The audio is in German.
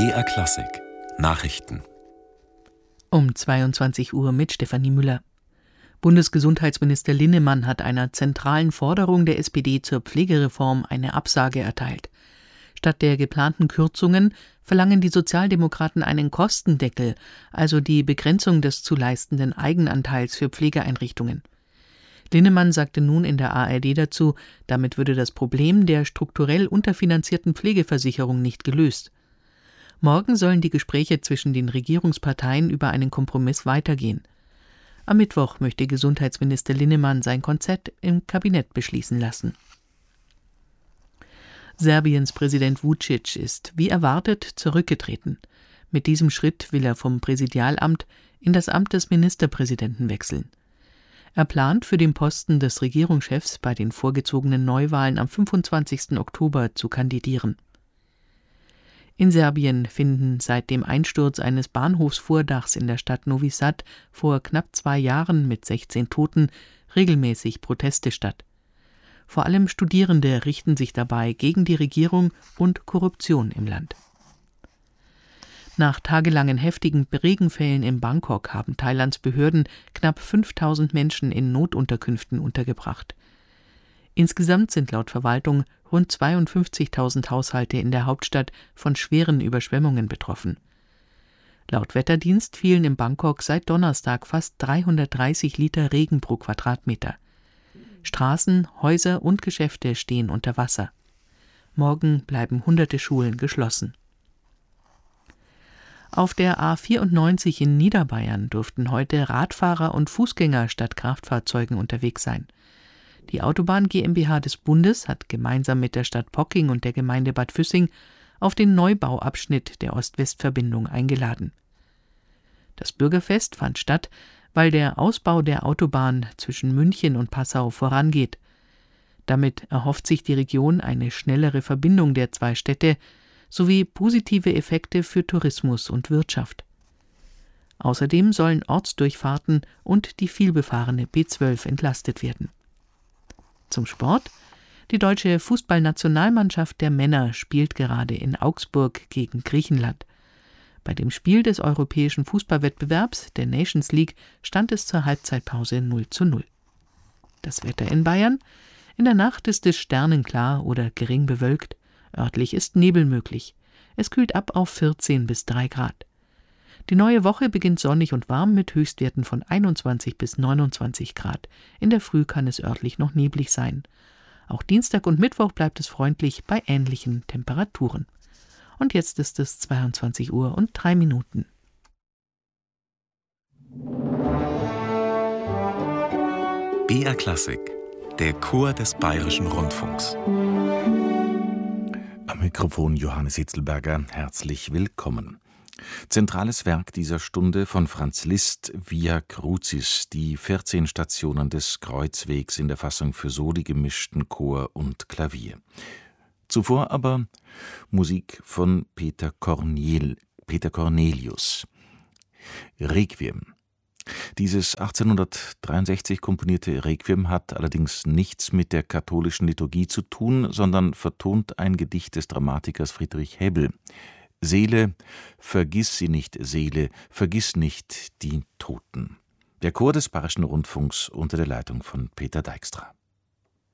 BR Klassik Nachrichten Um 22 Uhr mit Stefanie Müller. Bundesgesundheitsminister Linnemann hat einer zentralen Forderung der SPD zur Pflegereform eine Absage erteilt. Statt der geplanten Kürzungen verlangen die Sozialdemokraten einen Kostendeckel, also die Begrenzung des zu leistenden Eigenanteils für Pflegeeinrichtungen. Linnemann sagte nun in der ARD dazu, damit würde das Problem der strukturell unterfinanzierten Pflegeversicherung nicht gelöst. Morgen sollen die Gespräche zwischen den Regierungsparteien über einen Kompromiss weitergehen. Am Mittwoch möchte Gesundheitsminister Linnemann sein Konzept im Kabinett beschließen lassen. Serbiens Präsident Vučić ist, wie erwartet, zurückgetreten. Mit diesem Schritt will er vom Präsidialamt in das Amt des Ministerpräsidenten wechseln. Er plant, für den Posten des Regierungschefs bei den vorgezogenen Neuwahlen am 25. Oktober zu kandidieren. In Serbien finden seit dem Einsturz eines Bahnhofsvordachs in der Stadt Novi Sad vor knapp 2 Jahren mit 16 Toten regelmäßig Proteste statt. Vor allem Studierende richten sich dabei gegen die Regierung und Korruption im Land. Nach tagelangen heftigen Regenfällen in Bangkok haben Thailands Behörden knapp 5.000 Menschen in Notunterkünften untergebracht. Insgesamt sind laut Verwaltung rund 52.000 Haushalte in der Hauptstadt von schweren Überschwemmungen betroffen. Laut Wetterdienst fielen in Bangkok seit Donnerstag fast 330 Liter Regen pro Quadratmeter. Straßen, Häuser und Geschäfte stehen unter Wasser. Morgen bleiben hunderte Schulen geschlossen. Auf der A94 in Niederbayern durften heute Radfahrer und Fußgänger statt Kraftfahrzeugen unterwegs sein. Die Autobahn GmbH des Bundes hat gemeinsam mit der Stadt Pocking und der Gemeinde Bad Füssing auf den Neubauabschnitt der Ost-West-Verbindung eingeladen. Das Bürgerfest fand statt, weil der Ausbau der Autobahn zwischen München und Passau vorangeht. Damit erhofft sich die Region eine schnellere Verbindung der 2 Städte sowie positive Effekte für Tourismus und Wirtschaft. Außerdem sollen Ortsdurchfahrten und die vielbefahrene B12 entlastet werden. Zum Sport. Die deutsche Fußballnationalmannschaft der Männer spielt gerade in Augsburg gegen Griechenland. Bei dem Spiel des europäischen Fußballwettbewerbs, der Nations League, stand es zur Halbzeitpause 0:0. Das Wetter in Bayern. In der Nacht ist es sternenklar oder gering bewölkt. Örtlich ist Nebel möglich. Es kühlt ab auf 14 bis 3 Grad. Die neue Woche beginnt sonnig und warm mit Höchstwerten von 21 bis 29 Grad. In der Früh kann es örtlich noch neblig sein. Auch Dienstag und Mittwoch bleibt es freundlich bei ähnlichen Temperaturen. Und jetzt ist es 22 Uhr und 3 Minuten. BR Klassik, der Chor des Bayerischen Rundfunks. Am Mikrofon Johannes Hitzelberger, herzlich willkommen. Zentrales Werk dieser Stunde von Franz Liszt, Via Crucis, die 14 Stationen des Kreuzwegs in der Fassung für Soli, gemischten Chor und Klavier. Zuvor aber Musik von Peter Cornelius. Requiem. Dieses 1863 komponierte Requiem hat allerdings nichts mit der katholischen Liturgie zu tun, sondern vertont ein Gedicht des Dramatikers Friedrich Hebbel. Seele, vergiss sie nicht, Seele, vergiss nicht die Toten. Der Chor des Bayerischen Rundfunks unter der Leitung von Peter Dijkstra.